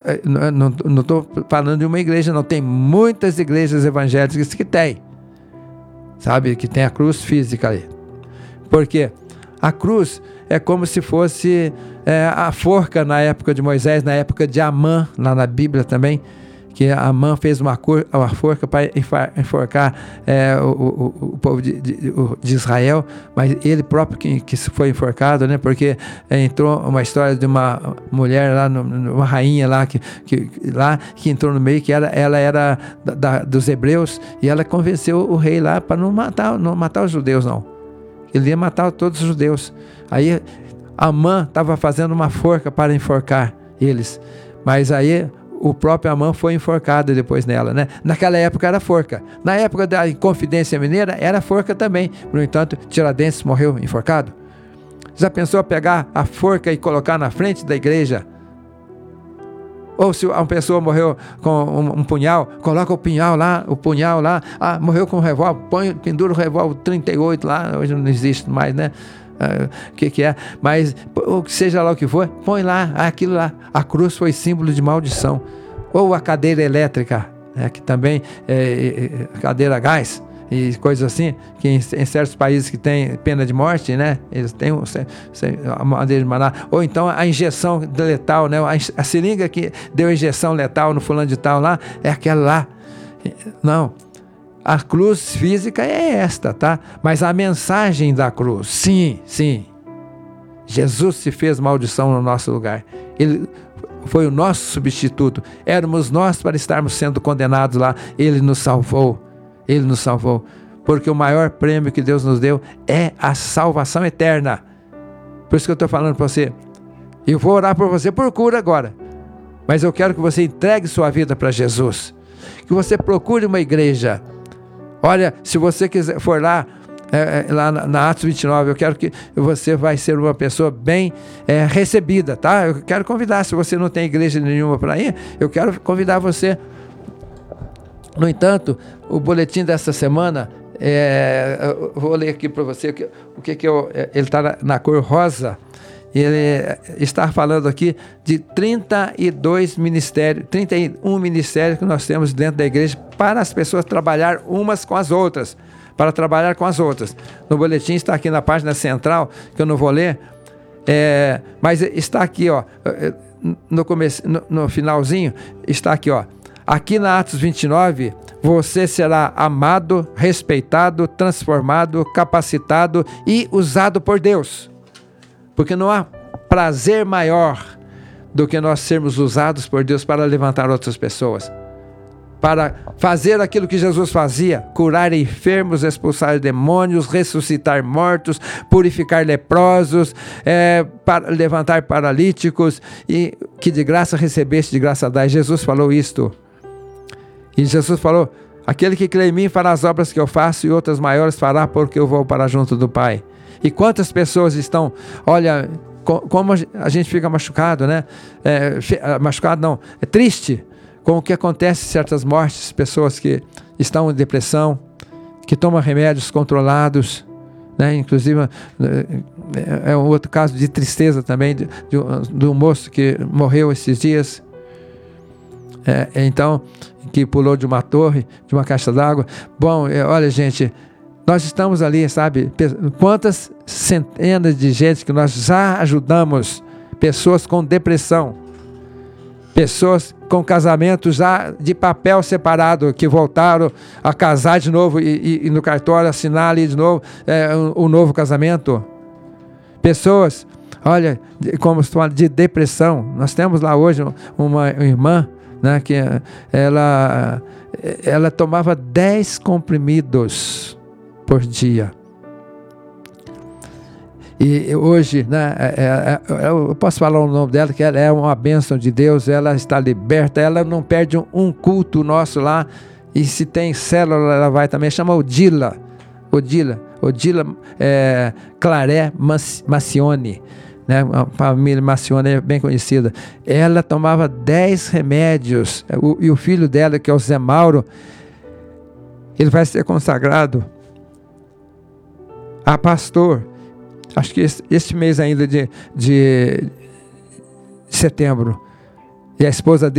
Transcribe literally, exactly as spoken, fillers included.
não estou falando de uma igreja, não. Tem muitas igrejas evangélicas que tem, sabe, que tem a cruz física ali. Por quê? A cruz é como se fosse é, a forca na época de Moisés, na época de Amã, lá na Bíblia também, que Amã fez uma, cor, uma forca para enforcar é, o, o, o povo de, de, de Israel, mas ele próprio que, que foi enforcado, né? Porque é, entrou uma história de uma mulher lá, no, uma rainha lá que, que, lá, que entrou no meio, que era, ela era da, da, dos hebreus, e ela convenceu o rei lá para não matar, não matar os judeus, não. Ele ia matar todos os judeus. Aí Amã estava fazendo uma forca para enforcar eles, mas aí o próprio Amã foi enforcado depois nela, né? Naquela época era forca. Na época da Inconfidência Mineira era forca também. No entanto, Tiradentes morreu enforcado. Já pensou pegar a forca e colocar na frente da igreja? Ou se uma pessoa morreu com um, um punhal, coloca o punhal lá, o punhal lá. Ah, morreu com um revólver, põe, pendura o revólver trinta e oito lá, hoje não existe mais, né? O uh, que que é? Mas, ou seja lá o que for, põe lá, aquilo lá. A cruz foi símbolo de maldição. Ou a cadeira elétrica, né, que também é, é cadeira a gás e coisas assim, que em, em certos países que tem pena de morte, né, eles têm um, se, se, a maneira de manar. Ou então a injeção letal, né, a, a seringa que deu injeção letal no fulano de tal lá, é aquela lá. Não, a cruz física é esta, tá? Mas a mensagem da cruz, sim, sim, Jesus se fez maldição no nosso lugar. Ele foi o nosso substituto. Éramos nós para estarmos sendo condenados lá. Ele nos salvou. Ele nos salvou. Porque o maior prêmio que Deus nos deu é a salvação eterna. Por isso que eu estou falando para você. Eu vou orar por você por cura agora. Mas eu quero que você entregue sua vida para Jesus. Que você procure uma igreja. Olha, se você quiser, for lá, É, lá na, na Atos vinte e nove, eu quero que você vai ser uma pessoa bem é, recebida, tá? Eu quero convidar, se você não tem igreja nenhuma para ir, eu quero convidar você. No entanto, o boletim dessa semana, é, eu vou ler aqui para você o que que eu, ele está na, na cor rosa. Ele está falando aqui de trinta e dois ministérios, trinta e um ministérios que nós temos dentro da igreja para as pessoas trabalhar umas com as outras. Para trabalhar com as outras. No boletim está aqui na página central, que eu não vou ler, é, mas está aqui, ó, no, começo, no, no finalzinho, está aqui, ó. Aqui na Atos vinte e nove, você será amado, respeitado, transformado, capacitado e usado por Deus. Porque não há prazer maior do que nós sermos usados por Deus para levantar outras pessoas. Para fazer aquilo que Jesus fazia, curar enfermos, expulsar demônios, ressuscitar mortos, purificar leprosos, é, para levantar paralíticos, e que de graça recebeste, de graça dai. Jesus falou isto. E Jesus falou, aquele que crê em mim fará as obras que eu faço e outras maiores fará, porque eu vou para junto do Pai. E quantas pessoas estão, olha, como a gente fica machucado, né? É, machucado não, é triste com o que acontece em certas mortes, pessoas que estão em depressão, que tomam remédios controlados, né? Inclusive é um outro caso de tristeza também, de, de, de um moço que morreu esses dias, é, então, que pulou de uma torre, de uma caixa d'água. Bom, é, olha gente, nós estamos ali, sabe, quantas centenas de gente que nós já ajudamos, pessoas com depressão, pessoas com casamento já de papel separado, que voltaram a casar de novo e, e, e no cartório assinar ali de novo é, um, um novo casamento. Pessoas, olha, como se fala, de depressão. Nós temos lá hoje uma irmã, né, que ela, ela tomava dez comprimidos por dia. E hoje, né, é, é, eu posso falar o nome dela, que ela é uma bênção de Deus, ela está liberta, ela não perde um, um culto nosso lá, e se tem célula, ela vai também, chama Odila, Odila, Odila é, Claré Macione, né, a família Macione é bem conhecida. Ela tomava dez remédios, o, e o filho dela, que é o Zé Mauro, ele vai ser consagrado a pastor, acho que esse, esse mês ainda de, de setembro. E a esposa dele